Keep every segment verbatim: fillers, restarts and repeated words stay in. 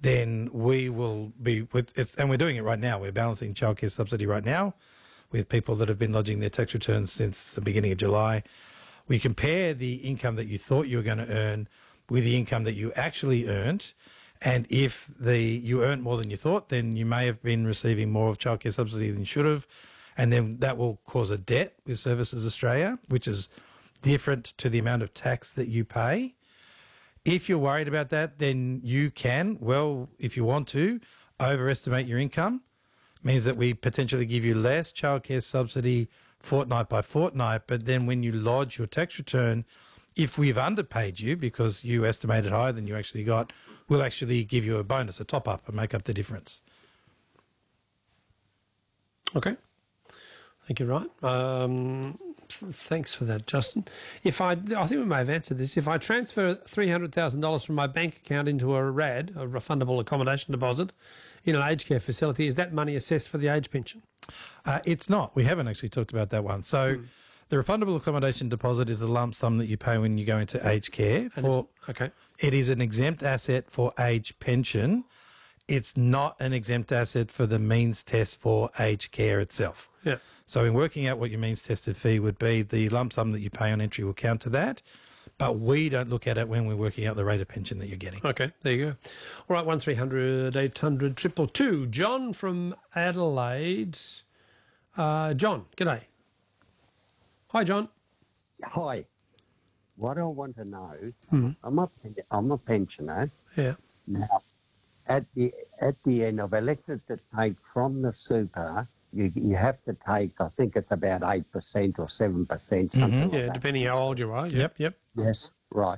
then we will be with it's, and we're doing it right now. We're balancing childcare subsidy right now with people that have been lodging their tax returns since the beginning of July. We compare the income that you thought you were going to earn with the income that you actually earned. And if the you earned more than you thought, then you may have been receiving more of childcare subsidy than you should have. And then that will cause a debt with Services Australia, which is different to the amount of tax that you pay. If you're worried about that, then you can, well, if you want to, overestimate your income. Means that we potentially give you less childcare subsidy fortnight by fortnight, but then when you lodge your tax return, if we've underpaid you because you estimated higher than you actually got, we'll actually give you a bonus, a top-up, and make up the difference. Okay. I think you're right. Um, thanks for that, Justin. If I, I think we may have answered this. If I transfer three hundred thousand dollars from my bank account into a R A D, a refundable accommodation deposit, in an aged care facility, is that money assessed for the age pension? Uh, it's not. We haven't actually talked about that one. So mm. the refundable accommodation deposit is a lump sum that you pay when you go into aged care. For, okay. It is an exempt asset for age pension. It's not an exempt asset for the means test for aged care itself. Yeah. So in working out what your means tested fee would be, the lump sum that you pay on entry will count to that. But we don't look at it when we're working out the rate of pension that you're getting. Okay, there you go. All right, one three hundred eight hundred two two two. John from Adelaide. Uh, John, g'day. Hi, John. Hi. What I want to know, mm. I'm a I'm a pensioner. Yeah. Now, at the at the end, I've elected to take from the super. You you have to take, I think it's about eight percent or seven percent, something mm-hmm. like yeah, that. depending how old you are. Yep, yep. Yes, right.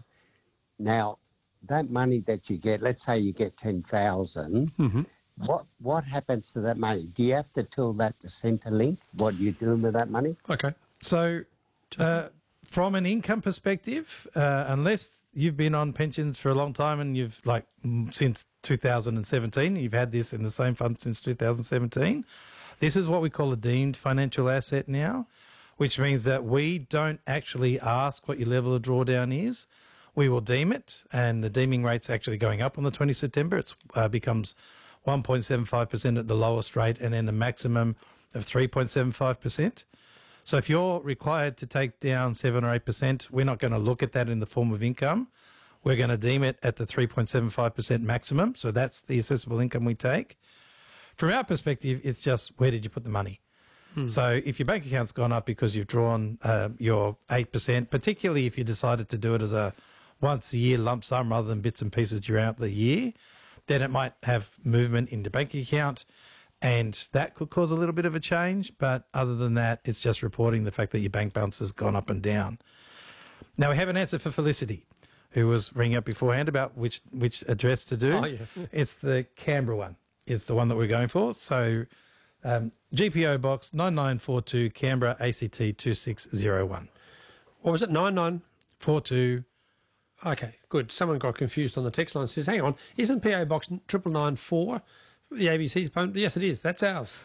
Now, that money that you get, let's say you get ten thousand mm-hmm. what what happens to that money? Do you have to tell that to Centrelink what you're doing with that money? Okay. So, uh, from an income perspective, uh, unless you've been on pensions for a long time and you've, like, since two thousand seventeen, you've had this in the same fund since two thousand seventeen, this is what we call a deemed financial asset now, which means that we don't actually ask what your level of drawdown is. We will deem it, and the deeming rate's actually going up on the twentieth of September. It uh, becomes one point seven five percent at the lowest rate and then the maximum of three point seven five percent. So if you're required to take down seven or eight percent, we're not going to look at that in the form of income. We're going to deem it at the three point seven five percent maximum. So that's the assessable income we take. From our perspective, it's just where did you put the money? Hmm. So if your bank account's gone up because you've drawn uh, your eight percent, particularly if you decided to do it as a once-a-year lump sum rather than bits and pieces throughout the year, then it might have movement in the bank account, and that could cause a little bit of a change. But other than that, it's just reporting the fact that your bank balance has gone up and down. Now, we have an answer for Felicity, who was ringing up beforehand about which, which address to do. Oh, yeah. It's the Canberra one. It's the one that we're going for. So um, G P O Box nine nine four two, Canberra, A C T two six zero one. What was it, nine nine four two? Okay, good. Someone got confused on the text line. Says, hang on, isn't P O Box triple nine four the A B C's phone? Yes, it is. That's ours.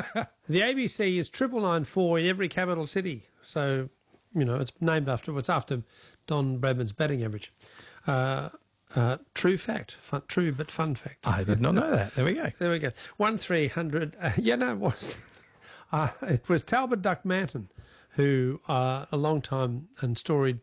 The A B C is triple nine four in every capital city. So, you know, it's named after, it's after Don Bradman's batting average. Uh, uh, true fact. Fun, true but fun fact. I did not know that. There we go. There we go. one three hundred. Uh, yeah, no, it was. Uh, it was Talbot Duck Manton, who, uh, a long time and storied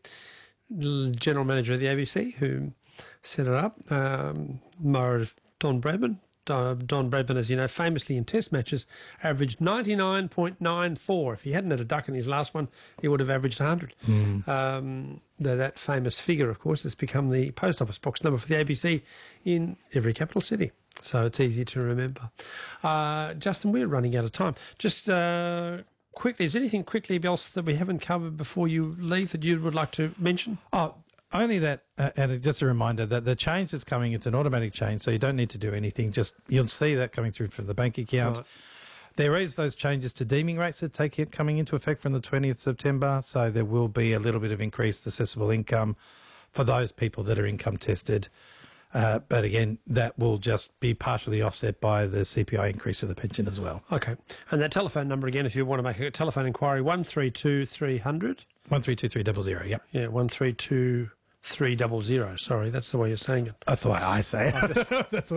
general manager of the A B C, who set it up. Um, Mara Don Bradman. Don, Don Bradman, as you know, famously in test matches, averaged ninety-nine point nine four. If he hadn't had a duck in his last one, he would have averaged one hundred. Mm. Um, the, that famous figure, of course, has become the post office box number for the A B C in every capital city. So it's easy to remember. Uh, Justin, we're running out of time. Just uh, quickly, is there anything quickly else that we haven't covered before you leave that you would like to mention? Oh, only that, uh, and just a reminder that the change that's coming, it's an automatic change, so you don't need to do anything. Just you'll see that coming through from the bank account. Right. There is those changes to deeming rates that take it coming into effect from the twentieth of September, so there will be a little bit of increased assessable income for those people that are income tested. Uh, but again, that will just be partially offset by the C P I increase of the pension as well. Okay. And that telephone number again, if you want to make a telephone inquiry, one three two three hundred. one three two three zero zero, yep. Yeah, one three two three zero zero. Sorry, that's the way you're saying it. That's the way I say it. That's